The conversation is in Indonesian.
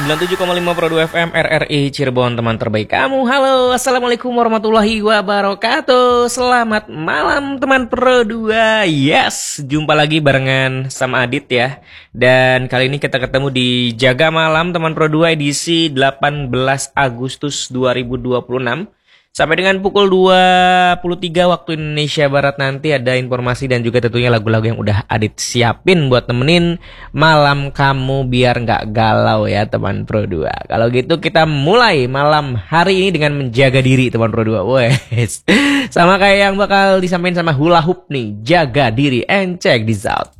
97,5 Pro 2 FM RRI Cirebon, teman terbaik kamu. Halo, assalamualaikum warahmatullahi wabarakatuh. Selamat malam teman Pro 2. Yes, jumpa lagi barengan sama Adit ya. Dan kali ini kita ketemu di Jaga Malam teman Pro 2 edisi 18 Agustus 2026. Sampai dengan pukul 23 waktu Indonesia Barat nanti ada informasi dan juga tentunya lagu-lagu yang udah Adit siapin buat temenin malam kamu biar nggak galau ya teman Pro 2. Kalau gitu kita mulai malam hari ini dengan menjaga diri teman Pro 2. Wes. Sama kayak yang bakal disampaikan sama Hula Hoop nih, jaga diri and check this out.